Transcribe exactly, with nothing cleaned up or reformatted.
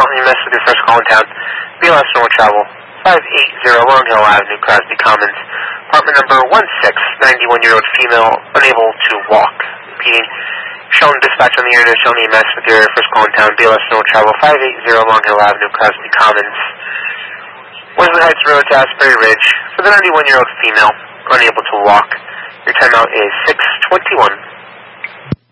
Shelton E M S with your first call in town. B L S Normal Travel, five eighty Long Hill Avenue, Crosby Commons. Apartment number one six, ninety-one-year-old female, unable to walk. Repeating, Shelton Dispatch on the air to Shelton E M S with your first call in town. B L S Normal Travel, five eighty Long Hill Avenue, Crosby Commons. Wesley Heights Road to Asbury Ridge for the ninety-one-year-old female, unable to walk. Your timeout is six twenty-one.